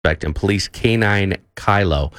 and police canine Kylo.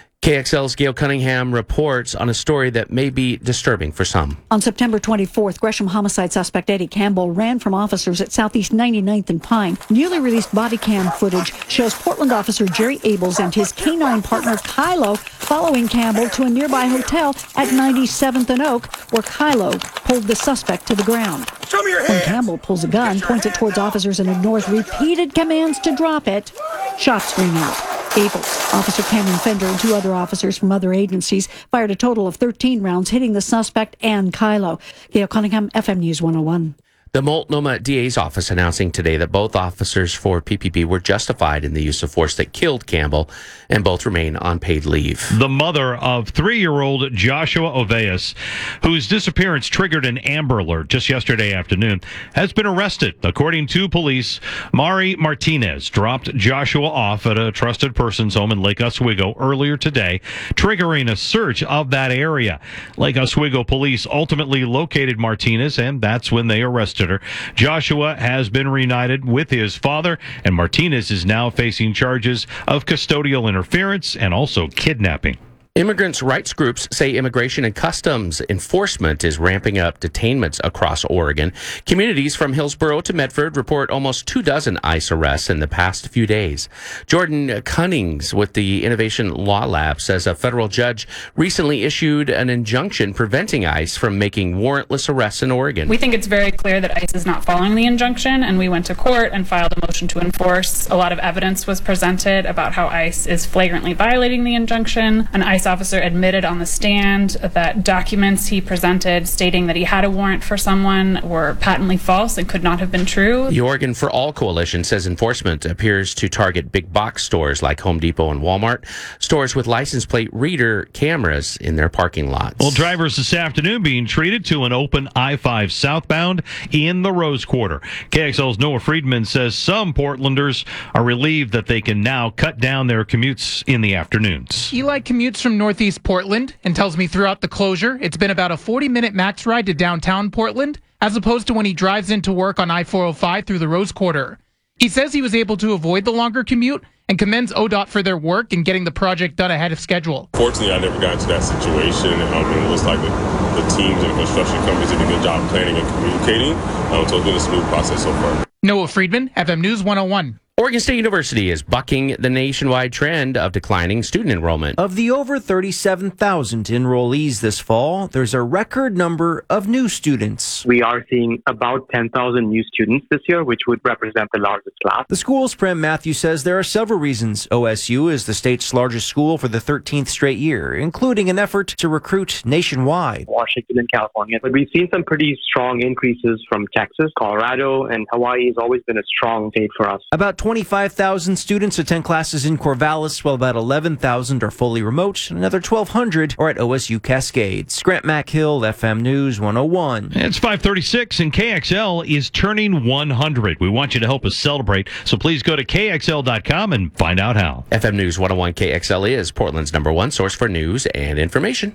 KXL's Gail Cunningham reports on a story that may be disturbing for some. On September 24th, Gresham homicide suspect Eddie Campbell ran from officers at Southeast 99th and Pine. Newly released body cam footage shows Portland officer Jerry Abels and his canine partner Kylo following Campbell to a nearby hotel at 97th and Oak, where Kylo pulled the suspect to the ground. Show me your hands. When Campbell pulls a gun, points it towards officers and ignores repeated commands to drop it, shots ring out. Abels, Officer Cameron Fender, and two other officers from other agencies fired a total of 13 rounds, hitting the suspect and Kylo. Gail Cunningham, FM News 101. The Multnomah DA's office announcing today that both officers for PPP were justified in the use of force that killed Campbell, and both remain on paid leave. The mother of 3-year-old Joshua Oveas, whose disappearance triggered an Amber Alert just yesterday afternoon, has been arrested. According to police, Mari Martinez dropped Joshua off at a trusted person's home in Lake Oswego earlier today, triggering a search of that area. Lake Oswego police ultimately located Martinez, and that's when they arrested her. Joshua has been reunited with his father, and Martinez is now facing charges of custodial interference and also kidnapping. Immigrants' rights groups say Immigration and Customs Enforcement is ramping up detainments across Oregon. Communities from Hillsborough to Medford report almost 24 ICE arrests in the past few days. Jordan Cunnings with the Innovation Law Lab says a federal judge recently issued an injunction preventing ICE from making warrantless arrests in Oregon. We think it's very clear that ICE is not following the injunction, and we went to court and filed a motion to enforce. A lot of evidence was presented about how ICE is flagrantly violating the injunction. An ICE officer admitted on the stand that documents he presented stating that he had a warrant for someone were patently false and could not have been true. The Oregon for All Coalition says enforcement appears to target big box stores like Home Depot and Walmart, stores with license plate reader cameras in their parking lots. Well, drivers this afternoon being treated to an open I-5 southbound in the Rose Quarter. KXL's Noah Friedman says some Portlanders are relieved that they can now cut down their commutes in the afternoons. Eli commutes from Northeast Portland and tells me throughout the closure, it's been about a 40-minute max ride to downtown Portland, as opposed to when he drives into work on I-405 through the Rose Quarter. He says he was able to avoid the longer commute and commends ODOT for their work in getting the project done ahead of schedule. Fortunately, I never got into that situation. And it looks like the teams and the construction companies did a good job planning and communicating. So it's been a smooth process so far. Noah Friedman, FM News 101. Oregon State University is bucking the nationwide trend of declining student enrollment. Of the over 37,000 enrollees this fall, there's a record number of new students. We are seeing about 10,000 new students this year, which would represent the largest class. The school's Prem Matthew says there are several reasons OSU is the state's largest school for the 13th straight year, including an effort to recruit nationwide. Washington and California. But we've seen some pretty strong increases from Texas, Colorado, and Hawaii has always been a strong state for us. About 25,000 students attend classes in Corvallis, while about 11,000 are fully remote, and another 1,200 are at OSU Cascades. Grant McHill, FM News 101. It's 5:36, and KXL is turning 100. We want you to help us celebrate, so please go to KXL.com and find out how. FM News 101 KXL is Portland's #1 source for news and information.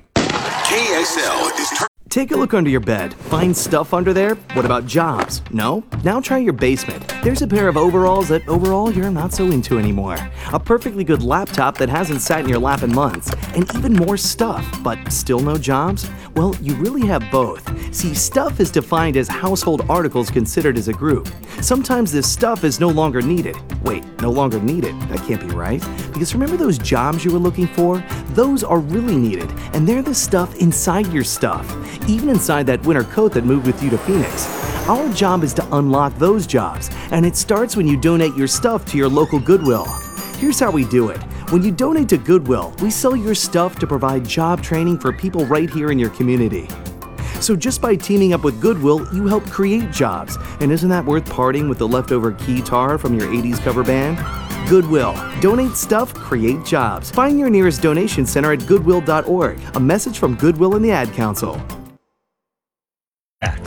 KXL is Take a look under your bed. Find stuff under there? What about jobs? No? Now try your basement. There's a pair of overalls that overall you're not so into anymore. A perfectly good laptop that hasn't sat in your lap in months. And even more stuff, but still no jobs? Well, you really have both. See, stuff is defined as household articles considered as a group. Sometimes this stuff is no longer needed. Wait, no longer needed? That can't be right. Because remember those jobs you were looking for? Those are really needed, and they're the stuff inside your stuff. Even inside that winter coat that moved with you to Phoenix. Our job is to unlock those jobs, and it starts when you donate your stuff to your local Goodwill. Here's how we do it. When you donate to Goodwill, we sell your stuff to provide job training for people right here in your community. So just by teaming up with Goodwill, you help create jobs. And isn't that worth parting with the leftover guitar from your 80s cover band? Goodwill. Donate stuff, create jobs. Find your nearest donation center at goodwill.org. A message from Goodwill and the Ad Council. Get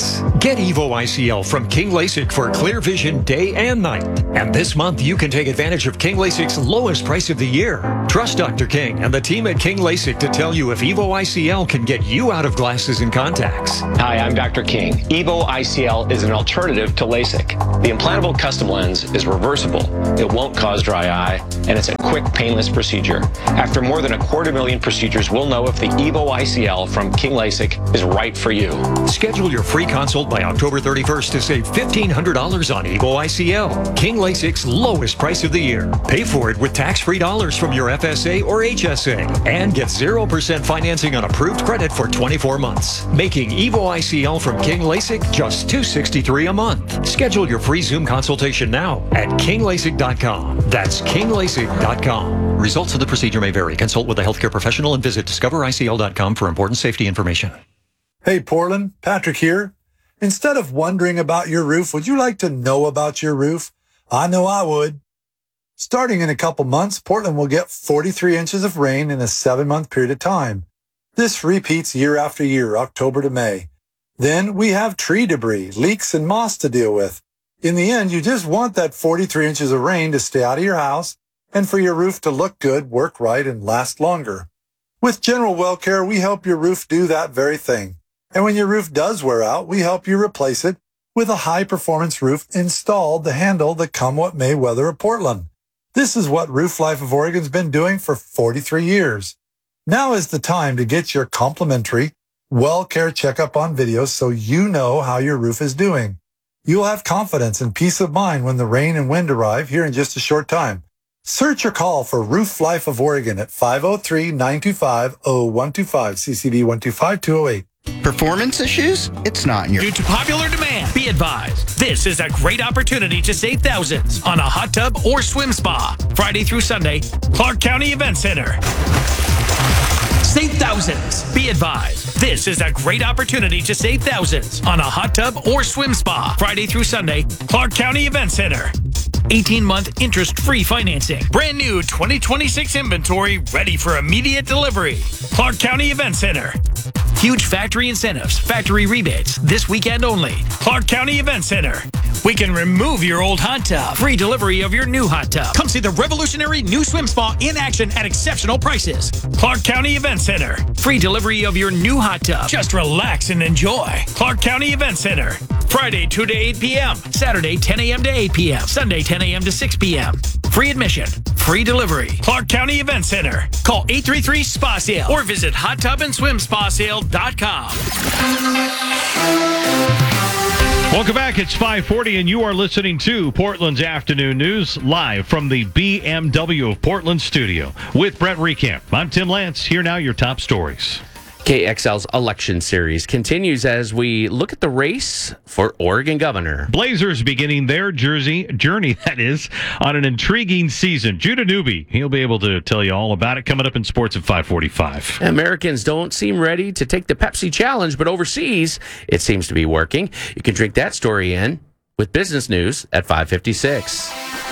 Get Evo ICL from King LASIK for clear vision day and night. And this month, you can take advantage of King LASIK's lowest price of the year. Trust Dr. King and the team at King LASIK to tell you if Evo ICL can get you out of glasses and contacts. Hi, I'm Dr. King. Evo ICL is an alternative to LASIK. The implantable custom lens is reversible. It won't cause dry eye, and it's a quick, painless procedure. After more than 250,000 procedures, we'll know if the Evo ICL from King LASIK is right for you. Schedule your free consult by October 31st to save $1,500 on Evo ICL. King LASIK's lowest price of the year. Pay for it with tax-free dollars from your FSA or HSA. And get 0% financing on approved credit for 24 months. Making Evo ICL from King LASIK just $263 a month. Schedule your free Zoom consultation now at kinglasik.com. That's kinglasik.com. Results of the procedure may vary. Consult with a healthcare professional and visit discovericl.com for important safety information. Hey, Portland, Patrick here. Instead of wondering about your roof, would you like to know about your roof? I know I would. Starting in a couple months, Portland will get 43 inches of rain in a 7-month period of time. This repeats year after year, October to May. Then we have tree debris, leaks, and moss to deal with. In the end, you just want that 43 inches of rain to stay out of your house and for your roof to look good, work right, and last longer. With General Well Care, we help your roof do that very thing. And when your roof does wear out, we help you replace it with a high-performance roof installed to handle the come-what-may weather of Portland. This is what Roof Life of Oregon's been doing for 43 years. Now is the time to get your complimentary Well Care checkup on video so you know how your roof is doing. You'll have confidence and peace of mind when the rain and wind arrive here in just a short time. Search or call for Roof Life of Oregon at 503-925-0125, CCD 125208. Performance issues? It's not in your... Due to popular demand, be advised, this is a great opportunity to save thousands on a hot tub or swim spa. Friday through Sunday, Clark County Event Center. Save thousands. Be advised, this is a great opportunity to save thousands on a hot tub or swim spa. Friday through Sunday, Clark County Event Center. 18-month interest-free financing. Brand new 2026 inventory ready for immediate delivery. Clark County Event Center. Huge factory incentives, factory rebates, this weekend only. Clark County Event Center. We can remove your old hot tub. Free delivery of your new hot tub. Come see the revolutionary new swim spa in action at exceptional prices. Clark County Event Center. Free delivery of your new hot tub. Just relax and enjoy. Clark County Event Center. Friday 2 to 8 p.m. Saturday 10 a.m. to 8 p.m. Sunday 10 a.m. to 6 p.m. Free admission. Free delivery. Clark County Event Center. Call 833-SPA-SALE or visit hottubandSwimSpaSale.com. Welcome back. It's 5:40, and you are listening to Portland's Afternoon News live from the BMW of Portland studio with Brett Recamp. I'm Tim Lance. Here now, your top stories. KXL's election series continues as we look at the race for Oregon governor. Blazers beginning their journey, that is, on an intriguing season. Judah Newby, he'll be able to tell you all about it coming up in sports at 5:45. Americans don't seem ready to take the Pepsi challenge, but overseas, it seems to be working. You can drink that story in with business news at 5:56.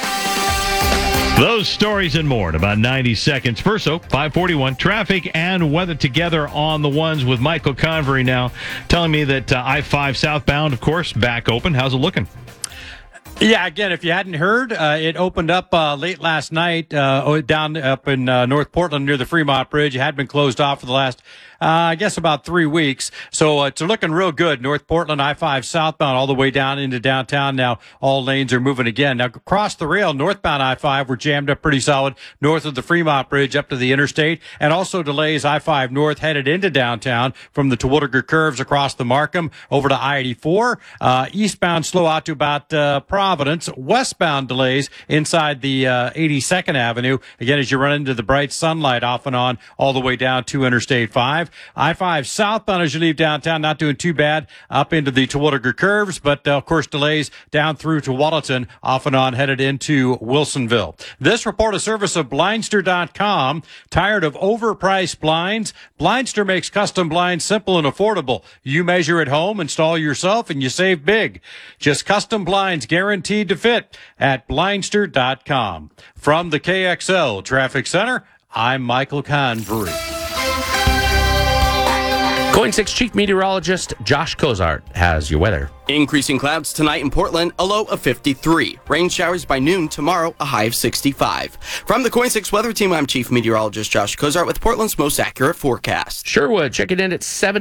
Those stories and more in about 90 seconds. First, 5:41, traffic and weather together on the ones with Michael Convery now telling me that I-5 southbound, of course, back open. How's it looking? Yeah, again, if you hadn't heard, it opened up late last night down up in North Portland near the Fremont Bridge. It had been closed off for the last, I guess, about 3 weeks. So it's looking real good. North Portland, I-5 southbound all the way down into downtown. Now all lanes are moving again. Now across the rail, northbound I-5, we're jammed up pretty solid north of the Fremont Bridge up to the interstate, and also delays I-5 north headed into downtown from the Terwilliger curves across the Markham over to I-84. Eastbound slow out to about Providence. Westbound delays inside the 82nd Avenue. Again, as you run into the bright sunlight off and on all the way down to Interstate 5. I-5 southbound as you leave downtown, not doing too bad up into the Terwilliger curves, but of course delays down through to Wallaton off and on headed into Wilsonville. This report a service of Blindster.com. Tired of overpriced blinds? Blindster makes custom blinds simple and affordable. You measure at home, install yourself, and you save big. Just custom blinds guaranteed to fit at Blindster.com. From the KXL Traffic Center, I'm Michael Convery. KOIN 6 Chief Meteorologist Josh Cozart has your weather. Increasing clouds tonight in Portland, a low of 53. Rain showers by noon tomorrow, a high of 65. From the Coin 6 Weather Team, I'm Chief Meteorologist Josh Kozart with Portland's most accurate forecast. Sherwood, checking in at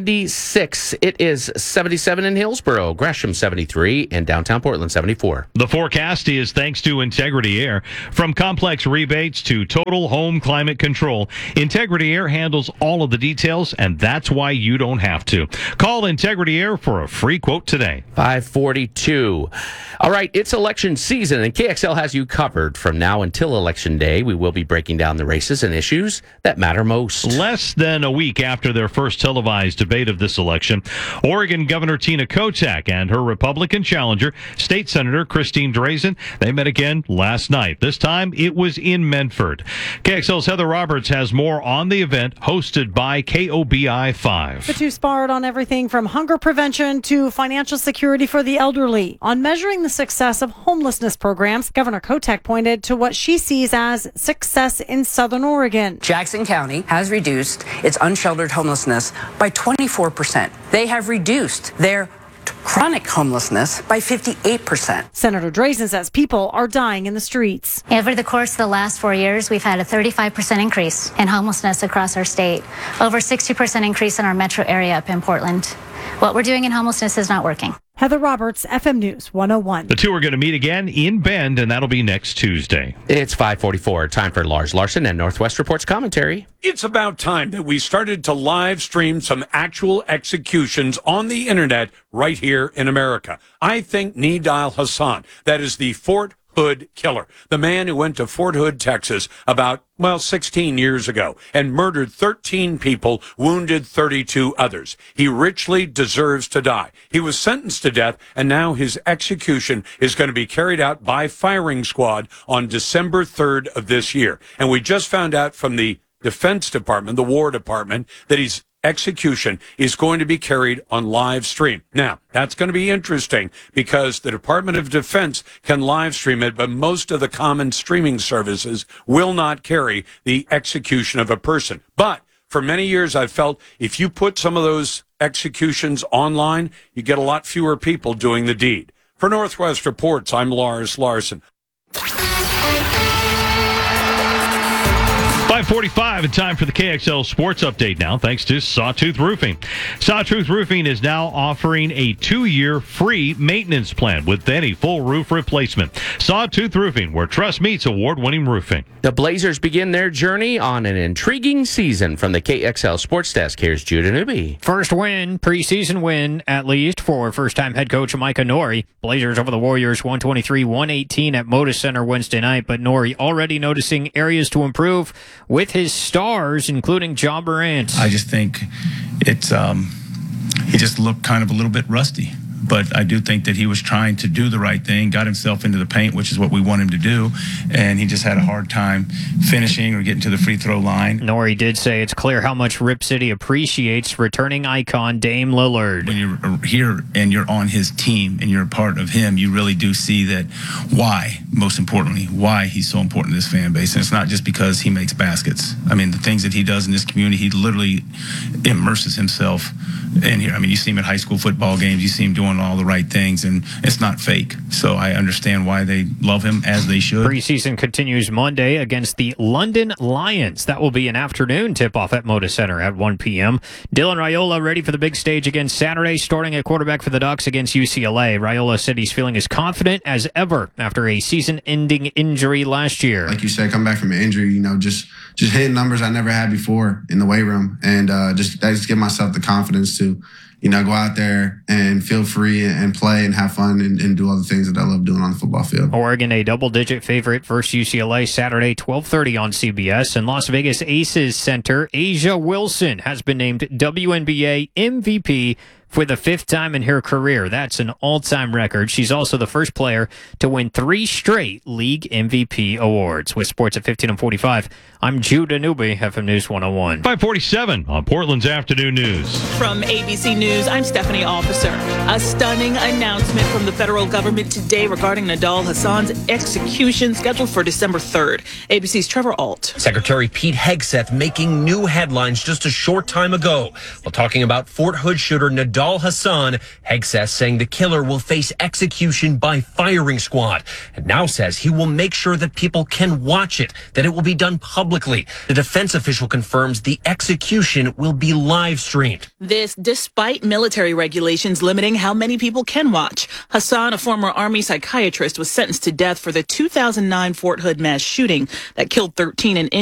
76. It is 77 in Hillsboro, Gresham 73, and downtown Portland 74. The forecast is thanks to Integrity Air. From complex rebates to total home climate control, Integrity Air handles all of the details, and that's why you don't have to. Call Integrity Air for a free quote today. 542. All right, it's election season, and KXL has you covered. From now until Election Day, we will be breaking down the races and issues that matter most. Less than a week after their first televised debate of this election, Oregon Governor Tina Kotek and her Republican challenger, State Senator Christine Drazan, they met again last night. This time, it was in Medford. KXL's Heather Roberts has more on the event, hosted by KOBI 5. The two sparred on everything from hunger prevention to financial security for the elderly. On measuring the success of homelessness programs, Governor Kotek pointed to what she sees as success in Southern Oregon. Jackson County has reduced its unsheltered homelessness by 24%. They have reduced their chronic homelessness by 58%. Senator Drazan says people are dying in the streets. Over the course of the last 4 years, we've had a 35% increase in homelessness across our state. Over 60% increase in our metro area up in Portland. What we're doing in homelessness is not working. Heather Roberts, FM News 101. The two are going to meet again in Bend, and that'll be next Tuesday. It's 5:44. Time for Lars Larson and Northwest Report's commentary. It's about time that we started to live stream some actual executions on the internet right here in America. I think Nidal Hasan, that is the Fort Hood killer, the man who went to Fort Hood, Texas about 16 years ago and murdered 13 people, wounded 32 others. He richly deserves to die. He was sentenced to death, and now his execution is going to be carried out by firing squad on December 3rd of this year. And we just found out from the Defense Department, the War Department, that his execution is going to be carried on live stream. Now, that's going to be interesting because the Department of Defense can live stream it, but most of the common streaming services will not carry the execution of a person. But for many years, I've felt if you put some of those executions online, you get a lot fewer people doing the deed. For Northwest Reports, I'm Lars Larson. 5:45 and time for the KXL Sports Update now, thanks to Sawtooth Roofing. Sawtooth Roofing is now offering a 2-year free maintenance plan with any full roof replacement. Sawtooth Roofing, where trust meets award-winning roofing. The Blazers begin their journey on an intriguing season. From the KXL Sports Desk, here's Judah Newby. First win, preseason win, at least, for first-time head coach Micah Nori. Blazers over the Warriors 123-118 at Moda Center Wednesday night, but Nori already noticing areas to improve with his stars, including Ja Morant. I just think it's he just looked kind of a little bit rusty. But I do think that he was trying to do the right thing, got himself into the paint, which is what we want him to do, and he just had a hard time finishing or getting to the free throw line. Nori did say it's clear how much Rip City appreciates returning icon Dame Lillard. When you're here and you're on his team and you're a part of him, you really do see that why, most importantly, why he's so important to this fan base. And it's not just because he makes baskets. I mean, the things that he does in this community, he literally immerses himself in here. I mean, you see him at high school football games, you see him doing all the right things, and it's not fake. So I understand why they love him, as they should. Preseason continues Monday against the London Lions. That will be an afternoon tip-off at Moda Center at 1 p.m. Dylan Raiola ready for the big stage again Saturday, starting at quarterback for the Ducks against UCLA. Raiola said he's feeling as confident as ever after a season-ending injury last year. Like you said, come back from an injury, just hitting numbers I never had before in the weight room, and I just give myself the confidence to go out there and feel free and play and have fun and do all the things that I love doing on the football field. Oregon, a double-digit favorite versus UCLA Saturday, 12:30 on CBS. And Las Vegas Aces center Asia Wilson has been named WNBA MVP for the 5th time in her career. That's an all-time record. She's also the first player to win 3 straight league MVP awards. With sports at 15 and 45, I'm Judah Newby, FM News 101. 5:47 on Portland's Afternoon News. From ABC News, I'm Stephanie Officer. A stunning announcement from the federal government today regarding Nidal Hasan's execution scheduled for December 3rd. ABC's Trevor Alt. Secretary Pete Hegseth making new headlines just a short time ago while talking about Fort Hood shooter Nidal Nidal Hasan, Hegseth saying the killer will face execution by firing squad, and now says he will make sure that people can watch it, that it will be done publicly. The defense official confirms the execution will be live streamed. This despite military regulations limiting how many people can watch. Hasan, a former Army psychiatrist, was sentenced to death for the 2009 Fort Hood mass shooting that killed 13 and injured